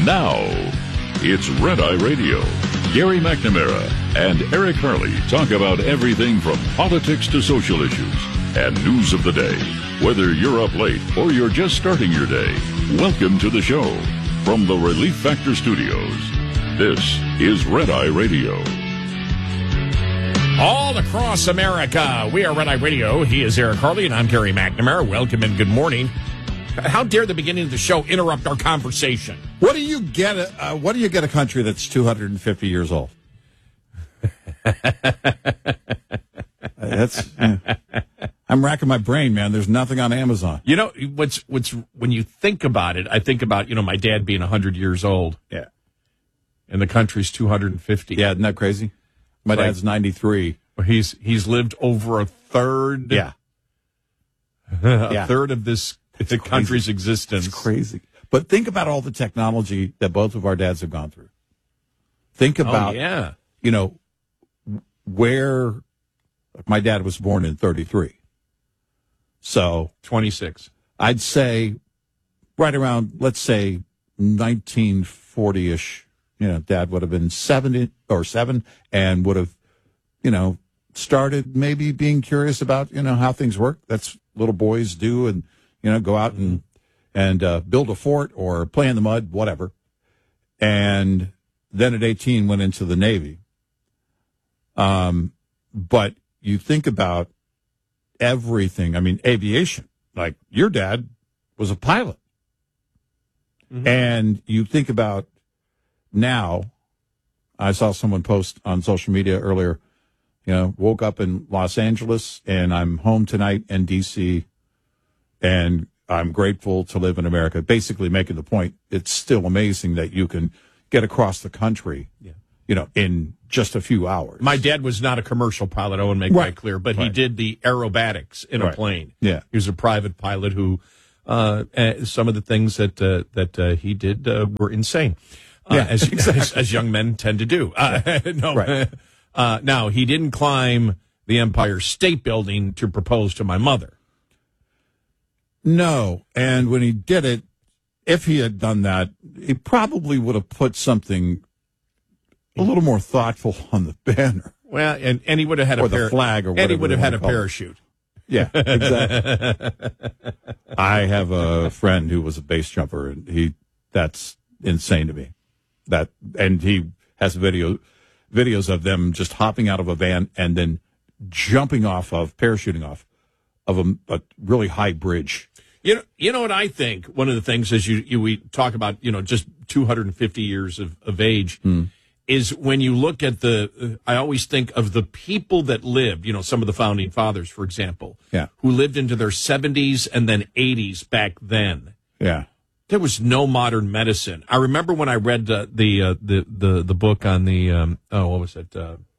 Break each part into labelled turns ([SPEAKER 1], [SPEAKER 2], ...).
[SPEAKER 1] Now, it's Red Eye Radio. Gary McNamara and Eric Harley talk about everything from politics to social issues and news of the day. Whether you're up late or you're just starting your day, welcome to the show. From the Relief Factor Studios, this is Red Eye Radio.
[SPEAKER 2] All across America, we are Red Eye Radio. He is Eric Harley, and I'm Gary McNamara. Welcome and good morning. How dare the beginning of the show interrupt our conversation?
[SPEAKER 3] What do you get? What do you get a country that's 250 years old? I'm racking my brain, man. There's nothing on Amazon.
[SPEAKER 2] You know what's when you think about it, I think about my dad being 100 years old.
[SPEAKER 3] Yeah,
[SPEAKER 2] and the country's 250.
[SPEAKER 3] Yeah, isn't that crazy? My dad's 93.
[SPEAKER 2] He's lived over a third.
[SPEAKER 3] Yeah,
[SPEAKER 2] a third of the country's existence.
[SPEAKER 3] It's crazy. But think about all the technology that both of our dads have gone through. Think about, where my dad was born in 33. So
[SPEAKER 2] 26.
[SPEAKER 3] I'd say right around, let's say 1940-ish, Dad would have been 7 and would have, started maybe being curious about, how things work. That's little boys do, and, go out and build a fort or play in the mud, whatever. And then at 18 went into the Navy. But you think about everything. I mean, aviation, like your dad was a pilot. Mm-hmm. And you think about now, I saw someone post on social media earlier, woke up in Los Angeles and I'm home tonight in D.C. and I'm grateful to live in America. Basically making the point, it's still amazing that you can get across the country, in just a few hours.
[SPEAKER 2] My dad was not a commercial pilot, I want to make that clear, but he did the aerobatics in a plane.
[SPEAKER 3] Yeah.
[SPEAKER 2] He was a private pilot who, some of the things that he did were insane, as young men tend to do. Now, he didn't climb the Empire State Building to propose to my mother.
[SPEAKER 3] No, and when he did it, if he had done that, he probably would have put something a little more thoughtful on the banner.
[SPEAKER 2] Well, and he would have had
[SPEAKER 3] the flag, or whatever.
[SPEAKER 2] And he would have had a parachute.
[SPEAKER 3] Yeah, exactly. I have a friend who was a base jumper, and that's insane to me. And he has videos of them just hopping out of a van and then parachuting off of a really high bridge.
[SPEAKER 2] You know what I think? One of the things is we talk about, just 250 years of age is when you look at I always think of the people that lived, some of the founding fathers, for example, who lived into their 70s and then 80s back then.
[SPEAKER 3] Yeah.
[SPEAKER 2] There was no modern medicine. I remember when I read the book on the, what was it?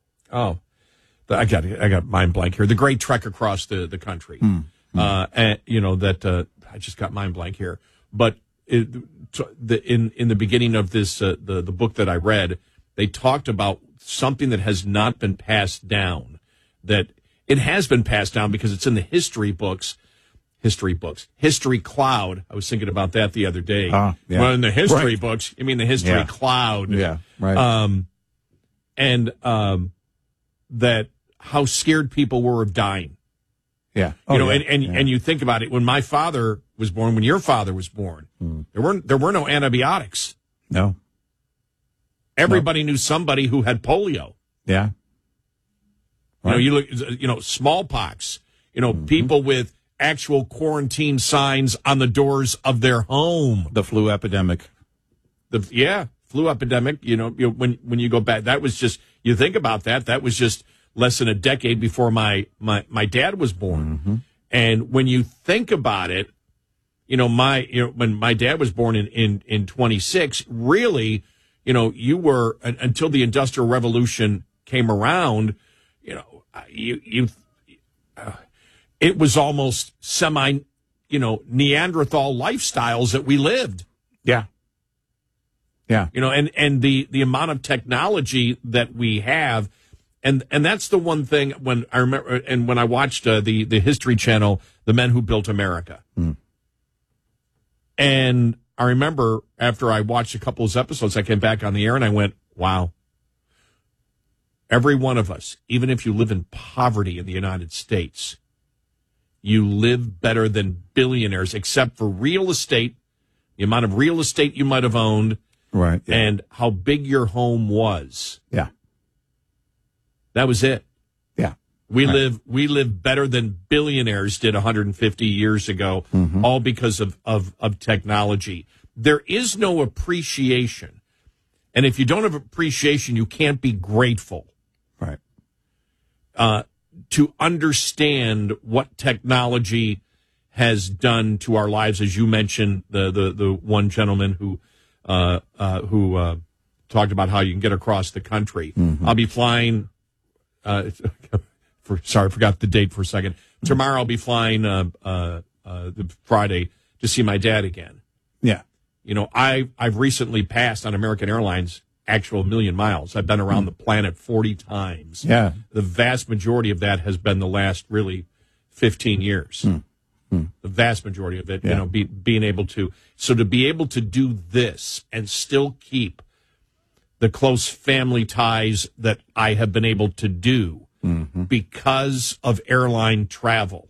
[SPEAKER 2] I got mind blank here. The Great Trek Across the Country. And I just got mind blank here. But in the beginning of this, the book that I read, they talked about something that has not been passed down. That it has been passed down because it's in the history cloud. I was thinking about that the other day. Well, in the history books, you mean the history cloud?
[SPEAKER 3] Yeah, right.
[SPEAKER 2] That how scared people were of dying.
[SPEAKER 3] Yeah.
[SPEAKER 2] And you think about it, when my father was born, when your father was born, there were no antibiotics.
[SPEAKER 3] No.
[SPEAKER 2] Everybody knew somebody who had polio.
[SPEAKER 3] Yeah. Right.
[SPEAKER 2] You look, smallpox, people with actual quarantine signs on the doors of their home.
[SPEAKER 3] The flu epidemic.
[SPEAKER 2] Flu epidemic, when you go back, that was just, you think about that was just less than a decade before my dad was born. Mm-hmm. And when you think about it, when my dad was born in 26, really, you were, until the Industrial Revolution came around, it was almost semi, Neanderthal lifestyles that we lived.
[SPEAKER 3] Yeah. Yeah.
[SPEAKER 2] And the amount of technology that we have, and that's the one thing when I remember, and when I watched the History Channel, The Men Who Built America. And I remember after I watched a couple of episodes, I came back on the air and I went, wow. Every one of us, even if you live in poverty in the United States, you live better than billionaires, except for real estate, the amount of real estate you might have owned,
[SPEAKER 3] right, yeah.
[SPEAKER 2] and how big your home was.
[SPEAKER 3] Yeah.
[SPEAKER 2] That was it.
[SPEAKER 3] Yeah.
[SPEAKER 2] We live better than billionaires did 150 years ago, all because of technology. There is no appreciation. And if you don't have appreciation, you can't be grateful.
[SPEAKER 3] Right.
[SPEAKER 2] To understand what technology has done to our lives, as you mentioned, the one gentleman who talked about how you can get across the country. I'll be flying. Sorry, I forgot the date for a second. Tomorrow I'll be flying the Friday to see my dad again.
[SPEAKER 3] Yeah.
[SPEAKER 2] You know, I've recently passed on American Airlines actual million miles. I've been around the planet 40 times.
[SPEAKER 3] Yeah.
[SPEAKER 2] The vast majority of that has been the last really 15 years. The vast majority of it, you know, being able to. So to be able to do this and still keep the close family ties that I have been able to do because of airline travel.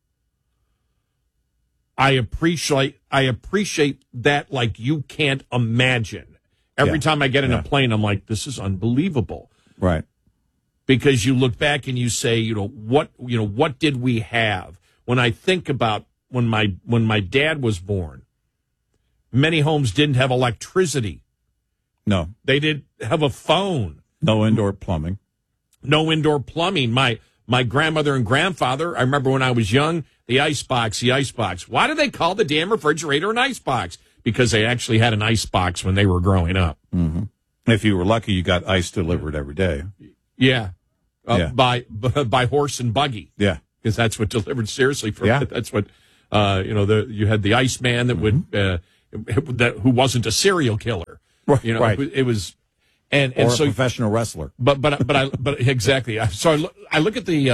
[SPEAKER 2] I appreciate that like you can't imagine. Every time I get in a plane, I'm like, this is unbelievable.
[SPEAKER 3] Right.
[SPEAKER 2] Because you look back and you say, what did we have? When I think about when my dad was born, many homes didn't have electricity.
[SPEAKER 3] No.
[SPEAKER 2] They didn't have a phone.
[SPEAKER 3] No indoor plumbing.
[SPEAKER 2] No indoor plumbing. My grandmother and grandfather, I remember when I was young, the icebox. Why do they call the damn refrigerator an icebox? Because they actually had an icebox when they were growing up.
[SPEAKER 3] If you were lucky, you got ice delivered every day.
[SPEAKER 2] Yeah. By horse and buggy.
[SPEAKER 3] Yeah.
[SPEAKER 2] Because that's what delivered seriously. That's what, you had the Iceman that would, who wasn't a serial killer.
[SPEAKER 3] Right.
[SPEAKER 2] You know,
[SPEAKER 3] right.
[SPEAKER 2] It was, and
[SPEAKER 3] or
[SPEAKER 2] so
[SPEAKER 3] a professional wrestler.
[SPEAKER 2] But exactly. So I look at the,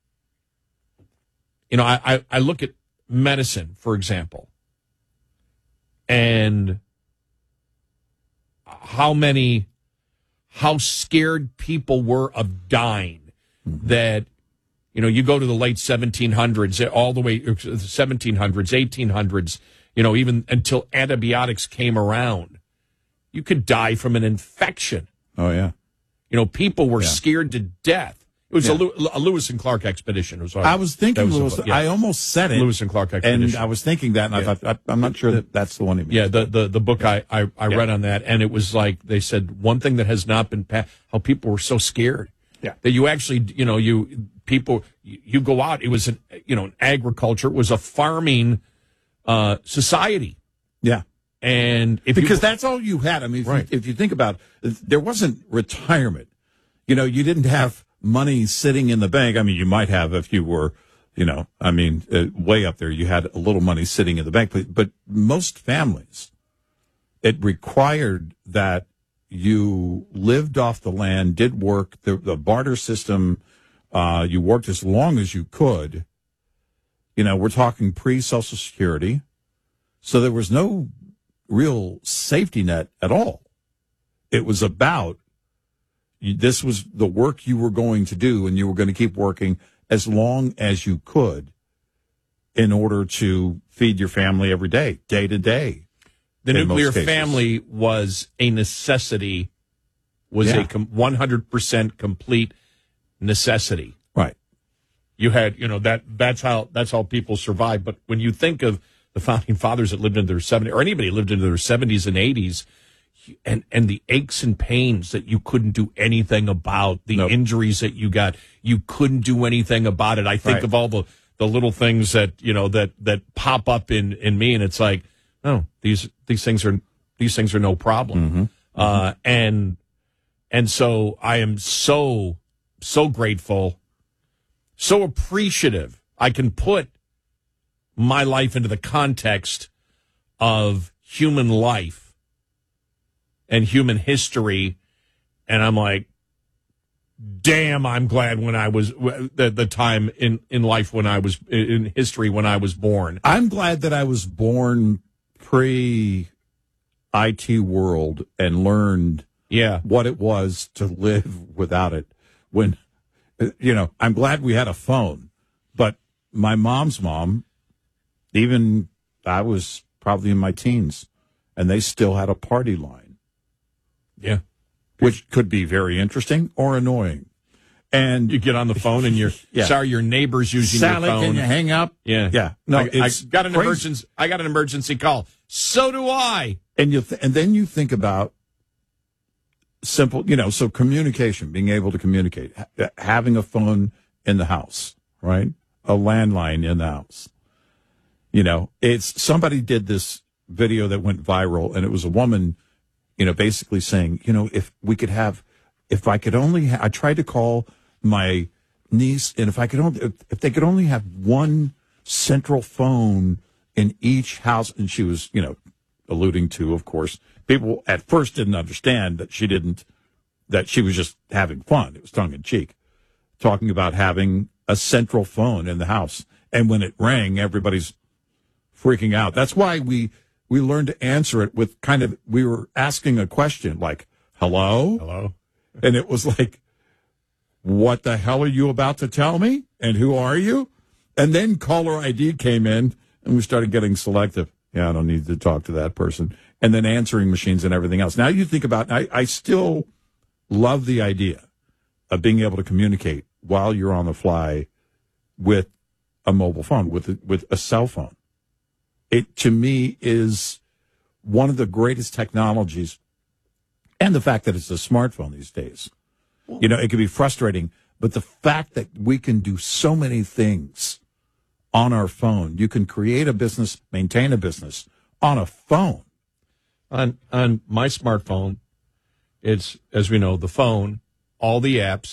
[SPEAKER 2] I look at medicine, for example, and how scared people were of dying. That, you go to the late 1700s, all the way 1700s, 1800s, even until antibiotics came around. You could die from an infection.
[SPEAKER 3] Oh, yeah.
[SPEAKER 2] People were scared to death. It was a Lewis and Clark expedition.
[SPEAKER 3] I was thinking, I almost said it.
[SPEAKER 2] Lewis and Clark expedition.
[SPEAKER 3] And I was thinking that, and I thought, I'm not sure that's the one he meant.
[SPEAKER 2] Yeah, the book I read on that, and it was like, they said, one thing that has not been passed, how people were so scared.
[SPEAKER 3] Yeah.
[SPEAKER 2] That you actually, you go out, it was an agriculture, it was a farming society.
[SPEAKER 3] Yeah.
[SPEAKER 2] And
[SPEAKER 3] that's all you had. I mean, if you think about it, there wasn't retirement. You didn't have money sitting in the bank. I mean, you might have if you were, way up there, you had a little money sitting in the bank. But most families, it required that you lived off the land, did work, the barter system, you worked as long as you could. We're talking pre-Social Security. So there was no real safety net at all. It was about, this was the work you were going to do, and you were going to keep working as long as you could in order to feed your family every day, day to day.
[SPEAKER 2] The nuclear family was a necessity, was a 100% complete necessity.
[SPEAKER 3] Right.
[SPEAKER 2] You had, that's how people survived. But when you think of the founding fathers that lived into their 70s, or anybody who lived into their 70s and 80s, and the aches and pains that you couldn't do anything about, the injuries that you got, you couldn't do anything about it. I think of all the little things that, that pop up in me, and it's like, no, these things are no problem. And so I am so grateful, so appreciative. I can put my life into the context of human life and human history, and I'm like, damn, I'm glad when I was the time in life when I was in history when I was born.
[SPEAKER 3] I'm glad that I was born pre-IT world and learned what it was to live without it. When, I'm glad we had a phone, but my mom's mom, even I was probably in my teens, and they still had a party line.
[SPEAKER 2] Yeah.
[SPEAKER 3] Which could be very interesting or annoying. And
[SPEAKER 2] you get on the phone and you're sorry, your neighbor's using
[SPEAKER 3] Sally,
[SPEAKER 2] your phone.
[SPEAKER 3] Can you hang up?
[SPEAKER 2] Yeah.
[SPEAKER 3] No,
[SPEAKER 2] I got an emergency. I got an emergency call. So do I.
[SPEAKER 3] And and then you think about simple, so communication, being able to communicate, having a phone in the house, right? A landline in the house. It's somebody did this video that went viral, and it was a woman, basically saying, if I could only, I tried to call my niece, and if they could only have one central phone in each house, and she was, alluding to, of course, people at first didn't understand that she was just having fun. It was tongue in cheek, talking about having a central phone in the house. And when it rang, everybody's freaking out. That's why we learned to answer it with we were asking a question like, hello?
[SPEAKER 2] Hello?
[SPEAKER 3] And it was like, what the hell are you about to tell me? And who are you? And then caller ID came in, and we started getting selective. Yeah, I don't need to talk to that person. And then answering machines and everything else. Now you think about, I still love the idea of being able to communicate while you're on the fly with a mobile phone, with a cell phone. It, to me, is one of the greatest technologies. And the fact that it's a smartphone these days. It can be frustrating, but the fact that we can do so many things on our phone, you can create a business, maintain a business on a phone.
[SPEAKER 2] On my smartphone, it's, as we know, the phone, all the apps,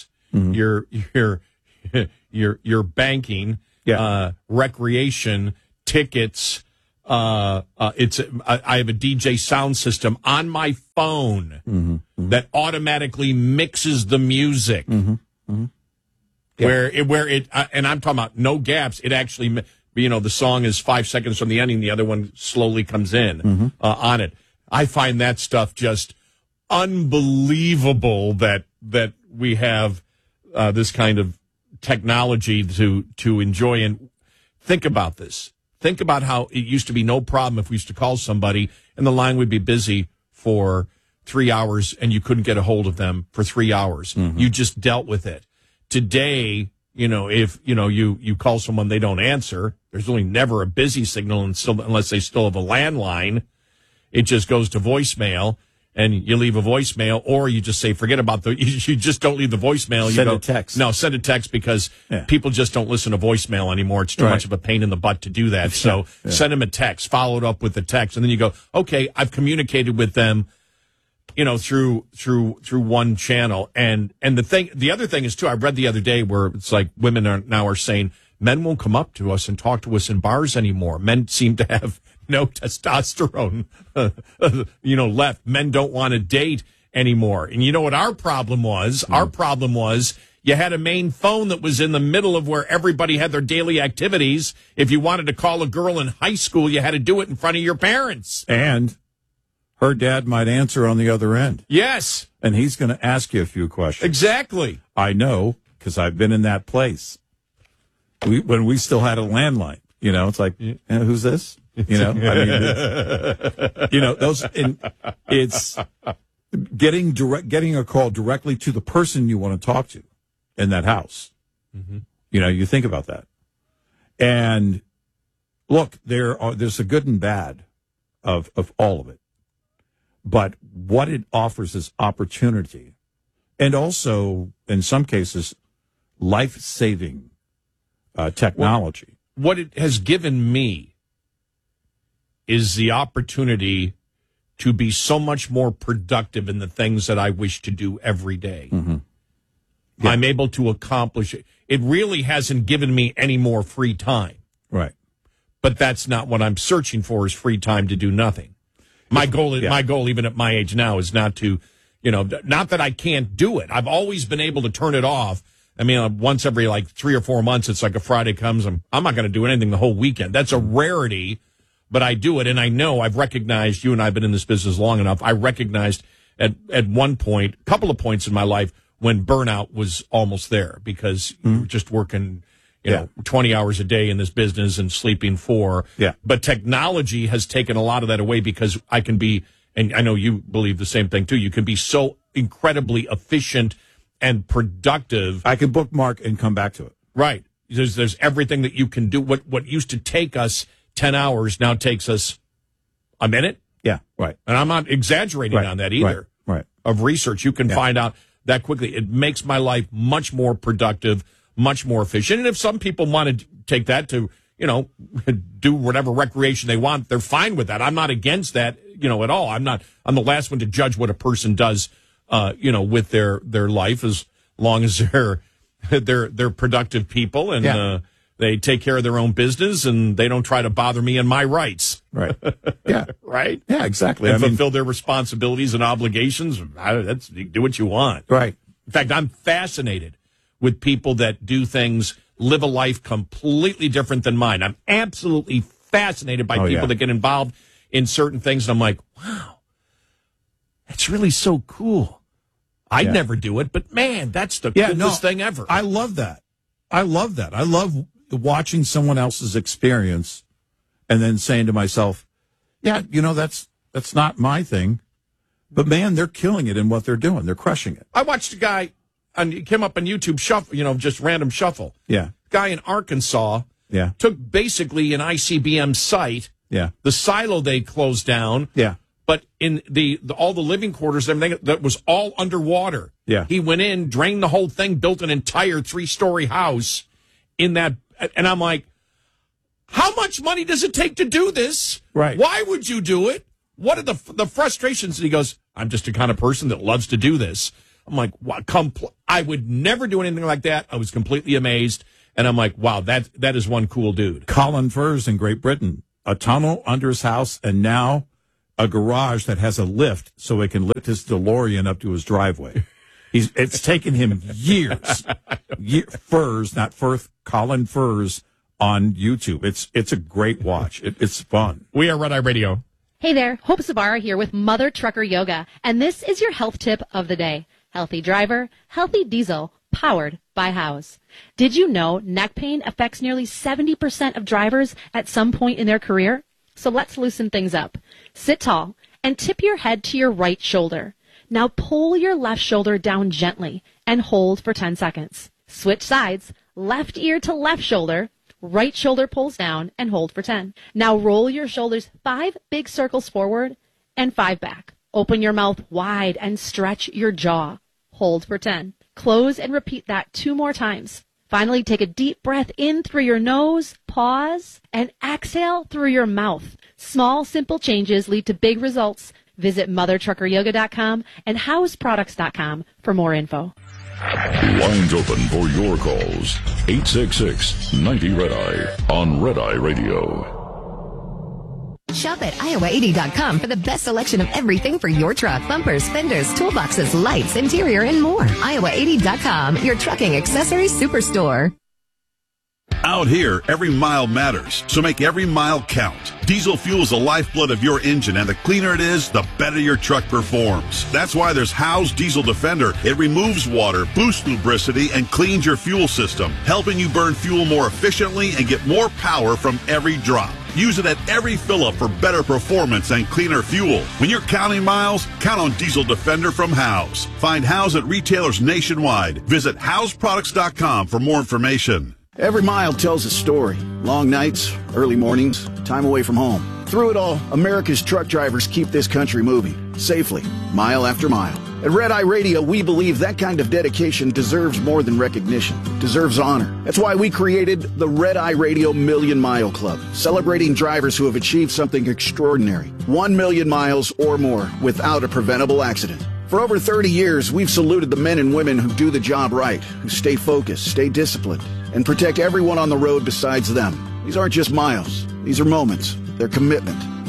[SPEAKER 2] your banking, recreation, tickets. I have a DJ sound system on my phone that automatically mixes the music. Where it and I'm talking about no gaps. It actually, the song is 5 seconds from the ending. The other one slowly comes in on it. I find that stuff just unbelievable that we have this kind of technology to enjoy. And think about this. Think about how it used to be no problem if we used to call somebody and the line would be busy for 3 hours and you couldn't get a hold of them for 3 hours. You just dealt with it. Today, if, you call someone, they don't answer. There's really never a busy signal unless they still have a landline. It just goes to voicemail. And you leave a voicemail, or you just say, forget about you just don't leave the voicemail.
[SPEAKER 3] Send a text.
[SPEAKER 2] No, send a text because people just don't listen to voicemail anymore. It's too much of a pain in the butt to do that. So send them a text, follow it up with a text. And then you go, okay, I've communicated with them, through one channel. And the other thing is too, I read the other day where it's like women are saying men won't come up to us and talk to us in bars anymore. Men seem to have no testosterone, left. Men don't want to date anymore. And you know what our problem was? Our problem was you had a main phone that was in the middle of where everybody had their daily activities. If you wanted to call a girl in high school, you had to do it in front of your parents.
[SPEAKER 3] And her dad might answer on the other end.
[SPEAKER 2] Yes.
[SPEAKER 3] And he's going to ask you a few questions.
[SPEAKER 2] Exactly.
[SPEAKER 3] I know, because I've been in that place. When we still had a landline, it's like, who's this? It's getting a call directly to the person you want to talk to in that house. You think about that. And look, there's a good and bad of all of it. But what it offers is opportunity and also, in some cases, life-saving technology.
[SPEAKER 2] What it has given me is the opportunity to be so much more productive in the things that I wish to do every day. Yeah. I'm able to accomplish it. It really hasn't given me any more free time.
[SPEAKER 3] Right.
[SPEAKER 2] But that's not what I'm searching for, is free time to do nothing. My goal, even at my age now, is not to, not that I can't do it. I've always been able to turn it off. I mean, once every 3 or 4 months, it's like a Friday comes, I'm not going to do anything the whole weekend. That's a rarity. but I do it. And I know I've recognized, you and I have been in this business long enough, I recognized at one point, a couple of points in my life, when burnout was almost there because you were just working, 20 hours a day in this business and sleeping 4.
[SPEAKER 3] Yeah.
[SPEAKER 2] But technology has taken a lot of that away because I can be, and I know you believe the same thing too, you can be so incredibly efficient and productive.
[SPEAKER 3] I can bookmark and come back to it.
[SPEAKER 2] Right. There's everything that you can do. What used to take us 10 hours now takes us a minute.
[SPEAKER 3] Yeah, right.
[SPEAKER 2] And I'm not exaggerating on that either.
[SPEAKER 3] Right.
[SPEAKER 2] Of research, you can find out that quickly. It makes my life much more productive, much more efficient. And if some people want to take that to, do whatever recreation they want, they're fine with that. I'm not against that, at all. I'm the last one to judge what a person does, with their life, as long as they're productive people and, they take care of their own business and they don't try to bother me and my rights.
[SPEAKER 3] Right. Yeah.
[SPEAKER 2] Right?
[SPEAKER 3] Yeah, exactly.
[SPEAKER 2] And fulfill their responsibilities and obligations. Do what you want.
[SPEAKER 3] Right.
[SPEAKER 2] In fact, I'm fascinated with people that do things, live a life completely different than mine. I'm absolutely fascinated by people that get involved in certain things. And I'm like, wow, that's really so cool. I'd never do it, but man, that's the coolest thing ever.
[SPEAKER 3] I love that. I love watching someone else's experience and then saying to myself, that's not my thing. But man, they're killing it in what they're doing. They're crushing it.
[SPEAKER 2] I watched a guy he came up on YouTube shuffle, just random shuffle.
[SPEAKER 3] Yeah.
[SPEAKER 2] Guy in Arkansas
[SPEAKER 3] Yeah.
[SPEAKER 2] took basically an ICBM site.
[SPEAKER 3] Yeah.
[SPEAKER 2] The silo they closed down.
[SPEAKER 3] Yeah.
[SPEAKER 2] But in all the living quarters, everything that was all underwater.
[SPEAKER 3] Yeah.
[SPEAKER 2] He went in, drained the whole thing, built an entire 3-story house in that. And I'm like, how much money does it take to do this?
[SPEAKER 3] Right.
[SPEAKER 2] Why would you do it? What are the frustrations? And he goes, I'm just the kind of person that loves to do this. I'm like, wow, I would never do anything like that. I was completely amazed. And I'm like, wow, that is one cool dude.
[SPEAKER 3] Colin Furze in Great Britain, a tunnel under his house, and now a garage that has a lift so it can lift his DeLorean up to his driveway. It's taken him years. Furze, not Firth, Colin Furze on YouTube. It's a great watch. It's fun.
[SPEAKER 2] We are Red Eye Radio.
[SPEAKER 4] Hey there, Hope Sabara here with Mother Trucker Yoga, and this is your health tip of the day. Healthy driver, healthy diesel, powered by House. Did you know neck pain affects nearly 70% of drivers at some point in their career? So let's loosen things up. Sit tall and tip your head to your right shoulder. Now pull your left shoulder down gently and hold for 10 seconds. Switch sides, left ear to left shoulder, right shoulder pulls down and hold for 10. Now roll your shoulders 5 big circles forward and 5 back. Open your mouth wide and stretch your jaw. Hold for 10. Close and repeat that 2 more times. Finally, take a deep breath in through your nose, pause, and exhale through your mouth. Small, simple changes lead to big results. Visit mothertruckeryoga.com and houseproducts.com for more info.
[SPEAKER 1] Lines open for your calls. 866-90-RED-EYE on Red Eye Radio.
[SPEAKER 5] Shop at Iowa80.com for the best selection of everything for your truck. Bumpers, fenders, toolboxes, lights, interior, and more. Iowa80.com, your trucking accessories superstore.
[SPEAKER 6] Out here, every mile matters, so make every mile count. Diesel fuel is the lifeblood of your engine, and the cleaner it is, the better your truck performs. That's why there's Howe's Diesel Defender. It removes water, boosts lubricity, and cleans your fuel system, helping you burn fuel more efficiently and get more power from every drop. Use it at every fill-up for better performance and cleaner fuel. When you're counting miles, count on Diesel Defender from Howe's. Find Howe's at retailers nationwide. Visit houseproducts.com for more information.
[SPEAKER 7] Every mile tells a story. Long nights, early mornings, time away from home. Through it all, America's truck drivers keep this country moving, safely, mile after mile. At Red Eye Radio, we believe that kind of dedication deserves more than recognition, deserves honor. That's why we created the Red Eye Radio Million Mile Club, celebrating drivers who have achieved something extraordinary. 1 million miles or more without a preventable accident. For over 30 years, we've saluted the men and women who do the job right, who stay focused, stay disciplined, and protect everyone on the road besides them. These aren't just miles. These are moments. They're commitment.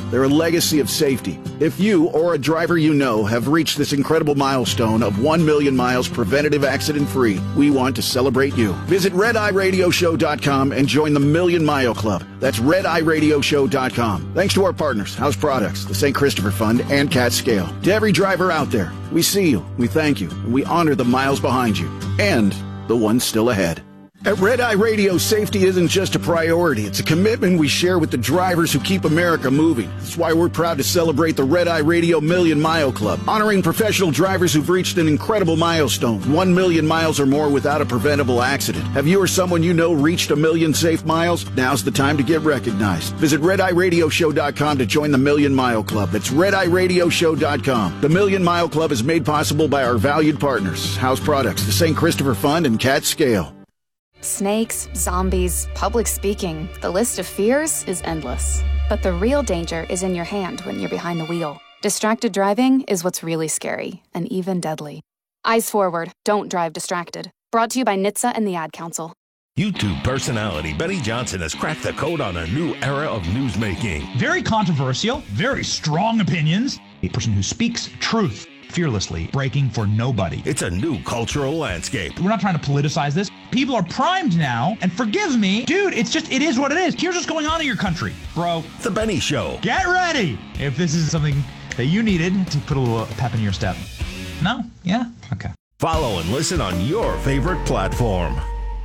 [SPEAKER 7] They're a legacy of safety. If you or a driver you know have reached this incredible milestone of 1 million miles preventative accident-free, we want to celebrate you. Visit RedEyeRadioShow.com and join the Million Mile Club. That's RedEyeRadioShow.com. Thanks to our partners, House Products, the St. Christopher Fund, and Cat Scale. To every driver out there, we see you, we thank you, and we honor the miles behind you, and the ones still ahead. At Red Eye Radio, safety isn't just a priority. It's a commitment we share with the drivers who keep America moving. That's why we're proud to celebrate the Red Eye Radio Million Mile Club, honoring professional drivers who've reached an incredible milestone, 1 million miles or more without a preventable accident. Have you or someone you know reached 1 million safe miles? Now's the time to get recognized. Visit RedEyeRadioShow.com to join the Million Mile Club. That's RedEyeRadioShow.com. The Million Mile Club is made possible by our valued partners, House Products, the St. Christopher Fund, and Cat Scale.
[SPEAKER 8] Snakes, zombies, public speaking. The list of fears is endless. But the real danger is in your hand when you're behind the wheel. Distracted driving is what's really scary and even deadly. Eyes forward, don't drive distracted. Brought to you by NHTSA and the Ad Council.
[SPEAKER 9] YouTube personality Benny Johnson has cracked the code on a new era of newsmaking.
[SPEAKER 10] Very controversial, very strong opinions. A person who speaks truth fearlessly, breaking for nobody.
[SPEAKER 9] It's a new cultural landscape.
[SPEAKER 10] We're not trying to politicize this. People are primed now, and forgive me, dude, it is what it is. Here's what's going on in your country, bro.
[SPEAKER 9] The Benny Show.
[SPEAKER 10] Get ready if this is something that you needed to put a little pep in your step. No? Yeah? Okay.
[SPEAKER 9] Follow and listen on your favorite platform.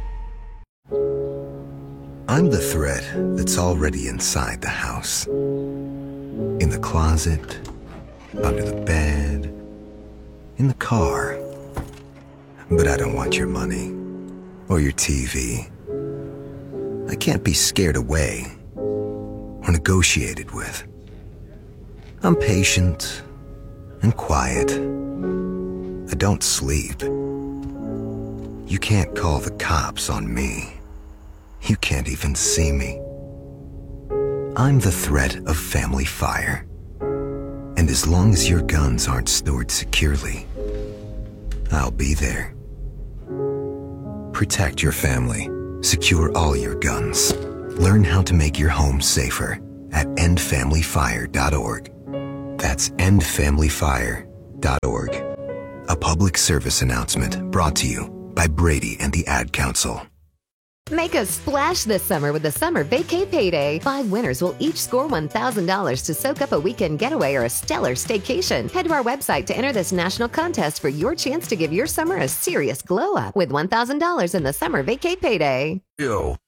[SPEAKER 11] I'm the threat that's already inside the house. In the closet, under the bed, in the car. But I don't want your money or your TV. I can't be scared away or negotiated with. I'm patient and quiet. I don't sleep. You can't call the cops on me. You can't even see me. I'm the threat of family fire. And as long as your guns aren't stored securely, I'll be there. Protect your family. Secure all your guns. Learn how to make your home safer at endfamilyfire.org. That's endfamilyfire.org. A public service announcement brought to you by Brady and the Ad Council.
[SPEAKER 5] Make a splash this summer with the Summer Vacay Payday. 5 winners will each score $1,000 to soak up a weekend getaway or a stellar staycation. Head to our website to enter this national contest for your chance to give your summer a serious glow up with $1,000 in the Summer Vacay Payday.
[SPEAKER 9] Ew.